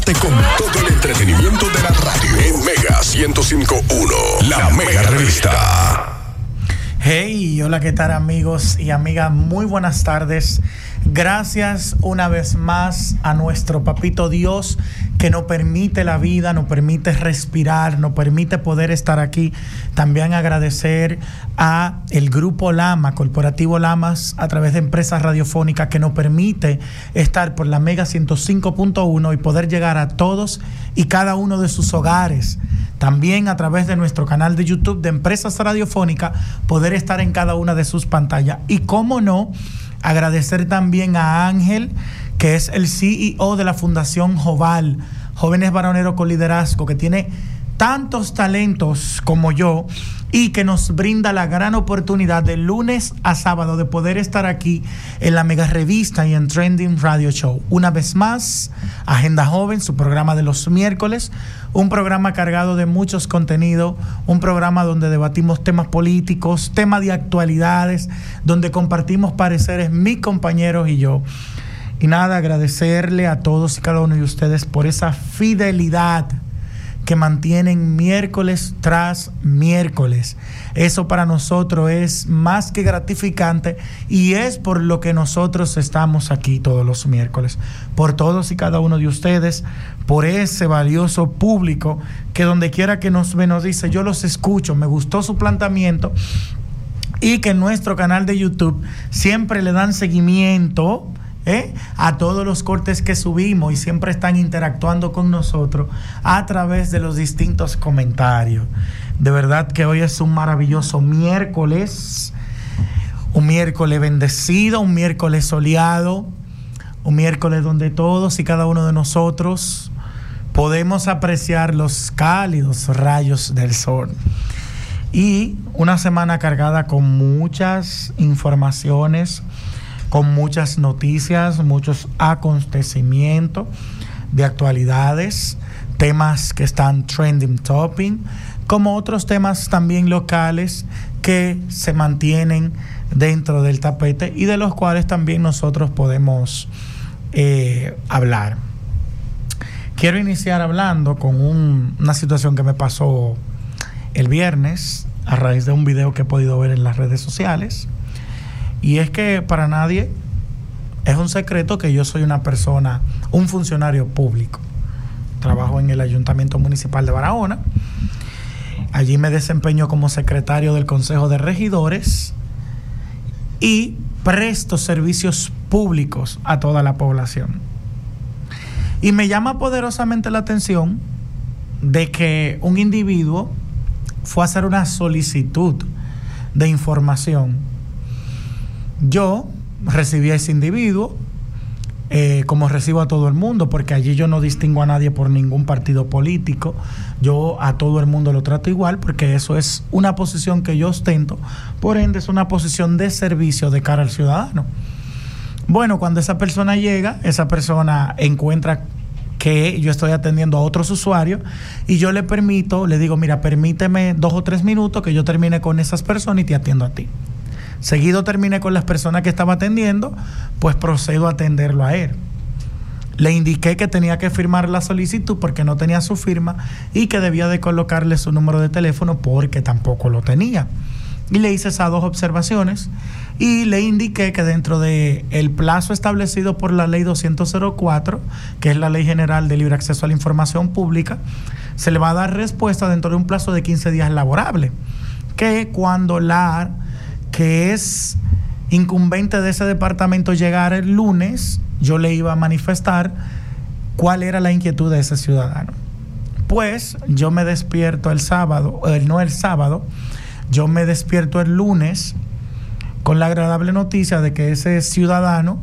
Levántate con todo el entretenimiento de la radio en Mega 105.1, la Mega Revista. Hey, hola, ¿qué tal, amigos y amigas? Muy buenas tardes. Gracias una vez más a nuestro papito Dios, que nos permite la vida, nos permite respirar, nos permite poder estar aquí. También agradecer a el Grupo Lama, Corporativo Lamas, a través de Empresas Radiofónicas, que nos permite estar por la Mega 105.1 y poder llegar a todos y cada uno de sus hogares. También a través de nuestro canal de YouTube de Empresas Radiofónicas, poder estar en cada una de sus pantallas. Y cómo no, agradecer también a Ángel, que es el CEO de la Fundación Joval, Jóvenes Varoneros con Liderazgo, que tiene tantos talentos como yo y que nos brinda la gran oportunidad de lunes a sábado de poder estar aquí en la Mega Revista y en Trending Radio Show. Una vez más, Agenda Joven, su programa de los miércoles, un programa cargado de muchos contenidos, un programa donde debatimos temas políticos, temas de actualidades, donde compartimos pareceres mis compañeros y yo. Y nada, agradecerle a todos y cada uno de ustedes por esa fidelidad que mantienen miércoles tras miércoles. Eso para nosotros es más que gratificante y es por lo que nosotros estamos aquí todos los miércoles. Por todos y cada uno de ustedes, por ese valioso público que donde quiera que nos ve nos dice: yo los escucho, me gustó su planteamiento, y que en nuestro canal de YouTube siempre le dan seguimiento a todos los cortes que subimos y siempre están interactuando con nosotros a través de los distintos comentarios. De verdad que hoy es un maravilloso miércoles, un miércoles bendecido, un miércoles soleado, un miércoles donde todos y cada uno de nosotros podemos apreciar los cálidos rayos del sol. Y una semana cargada con muchas informaciones, con muchas noticias, muchos acontecimientos de actualidades, temas que están trending topic, como otros temas también locales que se mantienen dentro del tapete y de los cuales también nosotros podemos hablar. Quiero iniciar hablando con una situación que me pasó el viernes a raíz de un video que he podido ver en las redes sociales. Y es que para nadie es un secreto que yo soy una persona, un funcionario público. Trabajo en el Ayuntamiento Municipal de Barahona. Allí me desempeño como secretario del Consejo de Regidores y presto servicios públicos a toda la población. Y me llama poderosamente la atención de que un individuo fue a hacer una solicitud de información. Yo recibí a ese individuo como recibo a todo el mundo, porque allí yo no distingo a nadie por ningún partido político. Yo a todo el mundo lo trato igual, porque eso es una posición que yo ostento, por ende es una posición de servicio de cara al ciudadano. Bueno, cuando esa persona llega, esa persona encuentra que yo estoy atendiendo a otros usuarios y yo le digo: mira, permíteme 2 o 3 minutos que yo termine con esas personas y te atiendo a ti. Seguido terminé con las personas que estaba atendiendo, pues procedo a atenderlo a él. Le indiqué que tenía que firmar la solicitud porque no tenía su firma y que debía de colocarle su número de teléfono porque tampoco lo tenía. Y le hice esas 2 observaciones y le indiqué que dentro del plazo establecido por la Ley 204, que es la Ley General de Libre Acceso a la Información Pública, se le va a dar respuesta dentro de un plazo de 15 días laborables, que cuando que es incumbente de ese departamento llegar el lunes, yo le iba a manifestar cuál era la inquietud de ese ciudadano. Pues yo me despierto yo me despierto el lunes con la agradable noticia de que ese ciudadano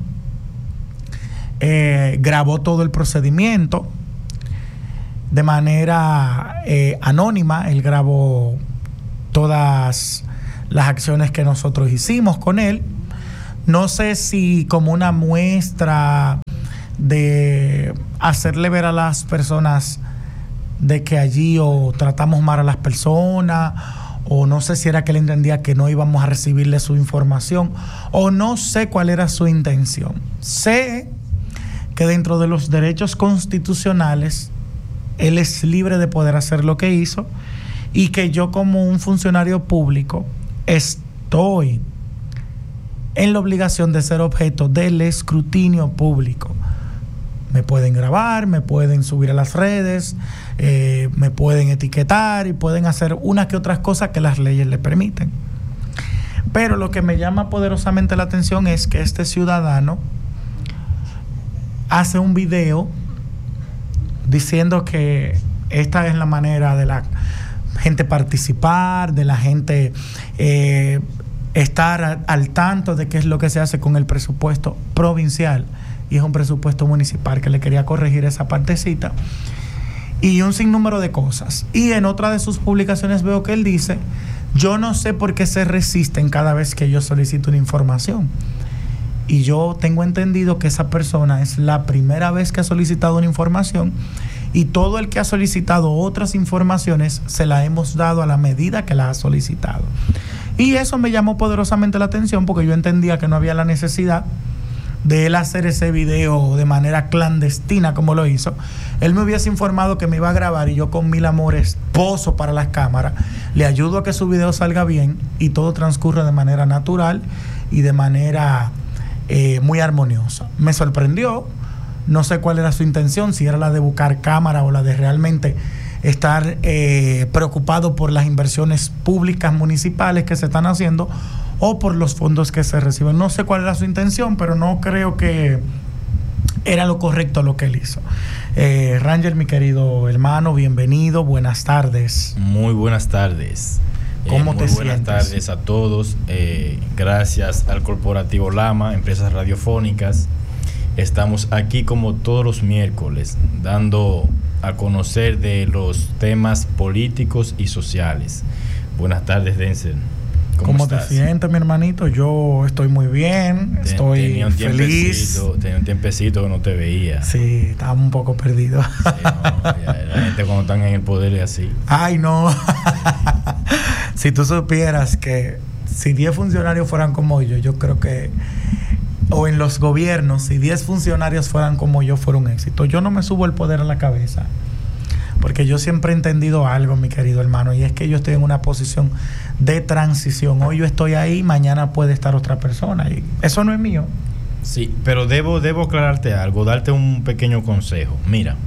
grabó todo el procedimiento de manera anónima. Él grabó todas las acciones que nosotros hicimos con él. No sé si como una muestra de hacerle ver a las personas de que allí o tratamos mal a las personas, o no sé si era que él entendía que no íbamos a recibirle su información, o no sé cuál era su intención. Sé que dentro de los derechos constitucionales él es libre de poder hacer lo que hizo y que yo como un funcionario público estoy en la obligación de ser objeto del escrutinio público. Me pueden grabar, me pueden subir a las redes, me pueden etiquetar y pueden hacer unas que otras cosas que las leyes le permiten. Pero lo que me llama poderosamente la atención es que este ciudadano hace un video diciendo que esta es la manera de la gente participar, de la gente estar al tanto de qué es lo que se hace con el presupuesto provincial, y es un presupuesto municipal, que le quería corregir esa partecita, y un sinnúmero de cosas. Y en otra de sus publicaciones veo que él dice: yo no sé por qué se resisten cada vez que yo solicito una información. Y yo tengo entendido que esa persona es la primera vez que ha solicitado una información, y todo el que ha solicitado otras informaciones se la hemos dado a la medida que la ha solicitado. Y eso me llamó poderosamente la atención, porque yo entendía que no había la necesidad de él hacer ese video de manera clandestina como lo hizo. Él me hubiese informado que me iba a grabar, y yo con mil amores poso para las cámaras, le ayudo a que su video salga bien y todo transcurra de manera natural y de manera muy armoniosa. Me sorprendió, no sé cuál era su intención, si era la de buscar cámara o la de realmente estar preocupado por las inversiones públicas municipales que se están haciendo o por los fondos que se reciben. No sé cuál era su intención, pero no creo que era lo correcto lo que él hizo. Ranger, mi querido hermano, bienvenido, buenas tardes. Muy buenas tardes. ¿Cómo te sientes? Buenas tardes a todos. Gracias al Corporativo Lama, Empresas Radiofónicas. Estamos aquí como todos los miércoles, dando a conocer de los temas políticos y sociales. Buenas tardes, Denzel. ¿Cómo te sientes, mi hermanito? Yo estoy muy bien, estoy feliz. Tenía un tiempecito que no te veía. Sí, estaba un poco perdido. Sí, la gente cuando están en el poder es así. Ay, no. Si tú supieras que si 10 funcionarios fueran como yo creo que, o en los gobiernos, si 10 funcionarios fueran como yo, fuera un éxito. Yo no me subo el poder a la cabeza, porque yo siempre he entendido algo, mi querido hermano, y es que yo estoy en una posición de transición. Hoy yo estoy ahí, mañana puede estar otra persona, y eso no es mío. Sí, pero debo aclararte algo, darte un pequeño consejo. Mira,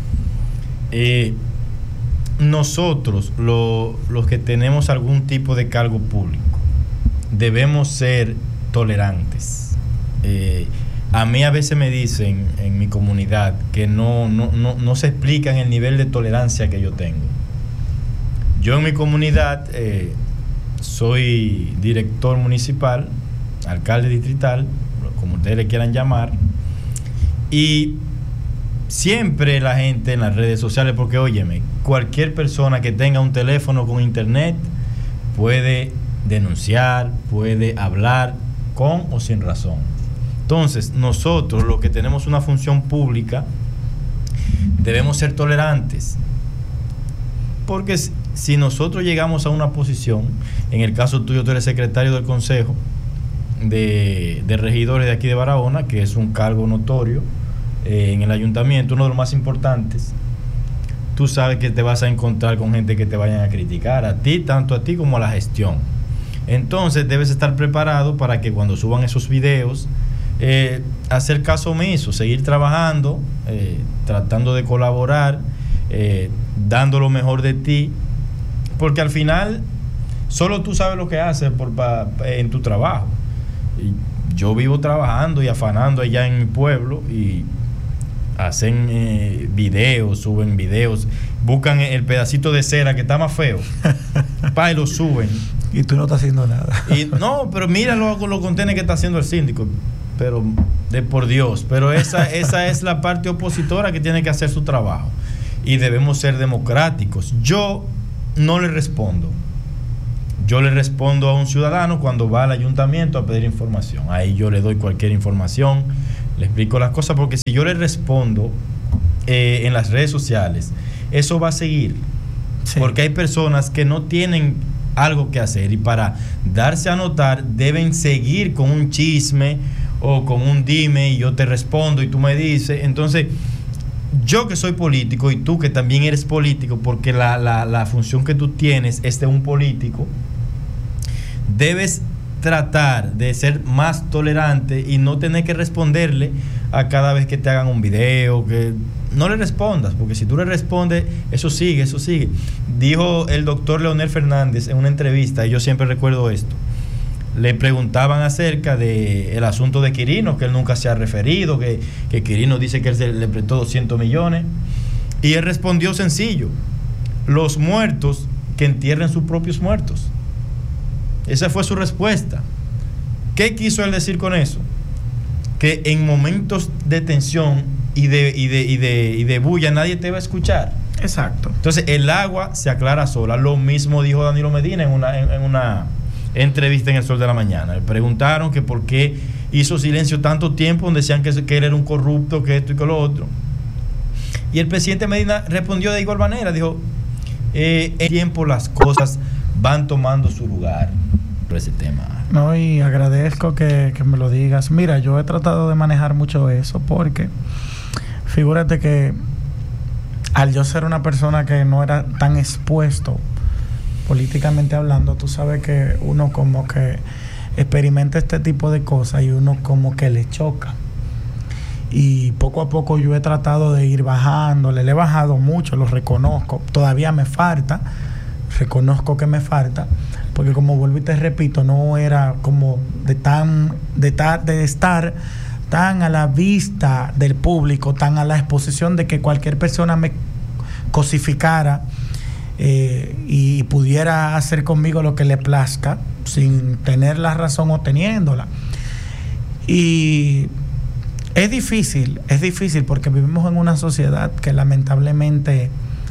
nosotros, los que tenemos algún tipo de cargo público, debemos ser tolerantes. A mí a veces me dicen en mi comunidad que no se explican el nivel de tolerancia que yo tengo. Yo en mi comunidad soy director municipal, alcalde distrital, como ustedes le quieran llamar, y siempre la gente en las redes sociales, porque óyeme, cualquier persona que tenga un teléfono con internet puede denunciar, puede hablar con o sin razón. Entonces, nosotros, los que tenemos una función pública, debemos ser tolerantes. Porque si nosotros llegamos a una posición, en el caso tuyo, tú eres secretario del Consejo de Regidores de aquí de Barahona, que es un cargo notorio en el ayuntamiento, uno de los más importantes, tú sabes que te vas a encontrar con gente que te vayan a criticar, a ti, tanto a ti como a la gestión. Entonces, debes estar preparado para que cuando suban esos videos, hacer caso omiso, seguir trabajando, tratando de colaborar, dando lo mejor de ti, porque al final solo tú sabes lo que haces en tu trabajo. Y yo vivo trabajando y afanando allá en mi pueblo, y hacen videos, suben videos, buscan el pedacito de cera que está más feo y lo suben. Y tú no estás haciendo nada. Y no, pero mira los contenedores que está haciendo el síndico. Pero, por Dios, pero esa es la parte opositora que tiene que hacer su trabajo. Y debemos ser democráticos. Yo no le respondo. Yo le respondo a un ciudadano cuando va al ayuntamiento a pedir información. Ahí yo le doy cualquier información, le explico las cosas, porque si yo le respondo en las redes sociales, eso va a seguir. Sí. Porque hay personas que no tienen algo que hacer, y para darse a notar deben seguir con un chisme o con un dime y yo te respondo y tú me dices. Entonces, yo que soy político y tú que también eres político, porque la función que tú tienes es de un político, debes tratar de ser más tolerante y no tener que responderle a cada vez que te hagan un video, que no le respondas, porque si tú le respondes, eso sigue. Dijo el doctor Leonel Fernández en una entrevista, y yo siempre recuerdo esto, le preguntaban acerca del asunto de Quirino, que él nunca se ha referido, que Quirino dice que él le prestó 200 millones, y él respondió sencillo: los muertos que entierren sus propios muertos. Esa fue su respuesta. ¿Qué quiso él decir con eso? Que en momentos de tensión y de bulla nadie te va a escuchar. Exacto. Entonces el agua se aclara sola. Lo mismo dijo Danilo Medina en una entrevista en El Sol de la Mañana. Le preguntaron que por qué hizo silencio tanto tiempo, donde decían que él era un corrupto, que esto y que lo otro. Y el presidente Medina respondió de igual manera. Dijo, en tiempo las cosas van tomando su lugar. Por ese tema. No, y agradezco que me lo digas. Mira, yo he tratado de manejar mucho eso, porque figúrate que al yo ser una persona que no era tan expuesto políticamente hablando, tú sabes que uno como que experimenta este tipo de cosas y uno como que le choca. Y poco a poco yo he tratado de ir bajándole. Le he bajado mucho, lo reconozco. Todavía me falta, reconozco que me falta, porque como vuelvo y te repito, no era como de estar tan a la vista del público, tan a la exposición de que cualquier persona me cosificara y pudiera hacer conmigo lo que le plazca sin tener la razón o teniéndola. Y es difícil porque vivimos en una sociedad que lamentablemente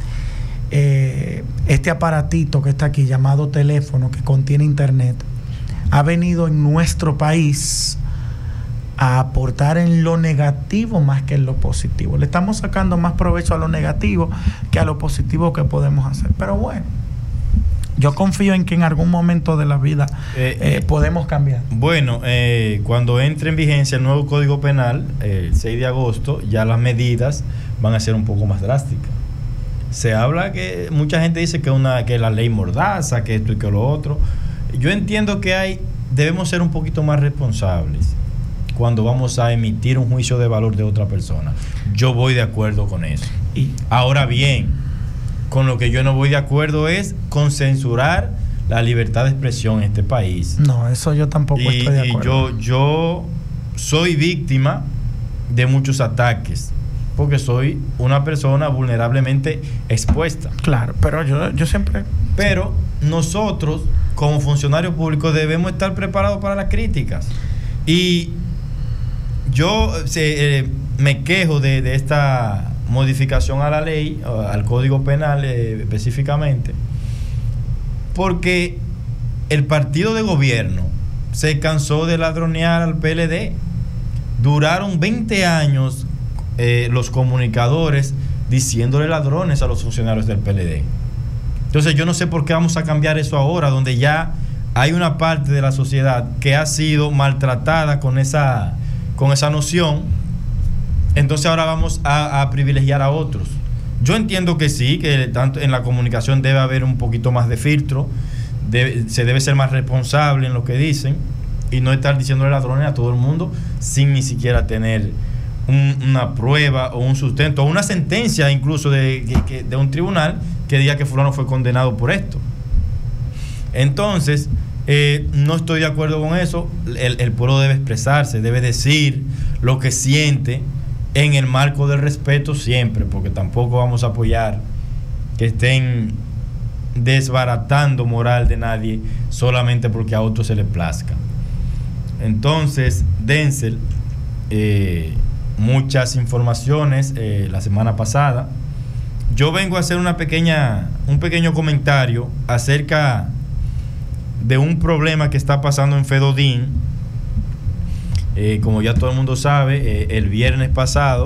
este aparatito que está aquí llamado teléfono, que contiene internet, ha venido en nuestro país a aportar en lo negativo más que en lo positivo. Le estamos sacando más provecho a lo negativo que a lo positivo que podemos hacer. Pero bueno, yo confío en que en algún momento de la vida podemos cambiar. Bueno, cuando entre en vigencia el nuevo Código Penal, el 6 de agosto, ya las medidas van a ser un poco más drásticas. Se habla que mucha gente dice que la ley mordaza, que esto y que lo otro. Yo entiendo que debemos ser un poquito más responsables cuando vamos a emitir un juicio de valor de otra persona. Yo voy de acuerdo con eso. Y ahora bien, con lo que yo no voy de acuerdo es con censurar la libertad de expresión en este país. No, eso yo tampoco estoy de acuerdo. Y yo soy víctima de muchos ataques, porque soy una persona vulnerablemente expuesta. Claro, pero yo siempre... Pero nosotros, como funcionarios públicos, debemos estar preparados para las críticas. Y yo me quejo de esta modificación a la ley, al Código Penal específicamente, porque el partido de gobierno se cansó de ladronear al PLD. Duraron 20 años los comunicadores diciéndole ladrones a los funcionarios del PLD. Entonces yo no sé por qué vamos a cambiar eso ahora, donde ya hay una parte de la sociedad que ha sido maltratada con esa noción. Entonces ahora vamos a privilegiar a otros. Yo entiendo que sí, que tanto en la comunicación debe haber un poquito más de filtro, se debe ser más responsable en lo que dicen y no estar diciéndole ladrones a todo el mundo sin ni siquiera tener una prueba o un sustento o una sentencia incluso de un tribunal que diga que fulano fue condenado por esto. Entonces no estoy de acuerdo con eso. El pueblo debe expresarse, debe decir lo que siente en el marco del respeto siempre, porque tampoco vamos a apoyar que estén desbaratando moral de nadie solamente porque a otros se les plazca. Entonces, Denzel, muchas informaciones la semana pasada. Yo vengo a hacer un pequeño comentario acerca de un problema que está pasando en Fedodín. Como ya todo el mundo sabe, el viernes pasado